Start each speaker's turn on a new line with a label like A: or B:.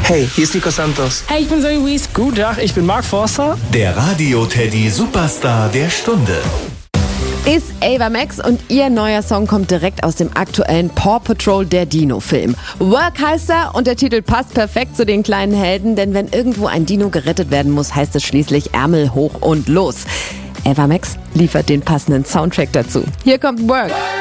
A: Hey, hier ist Nico Santos.
B: Hey, ich bin Zoe Wees.
C: Guten Tag, ich bin Mark Forster.
D: Der Radio-Teddy Superstar der Stunde
E: ist Ava Max und ihr neuer Song kommt direkt aus dem aktuellen Paw Patrol der Dino-Film. Work heißt er und der Titel passt perfekt zu den kleinen Helden, denn wenn irgendwo ein Dino gerettet werden muss, heißt es schließlich Ärmel hoch und los. Ava Max liefert den passenden Soundtrack dazu. Hier kommt Work.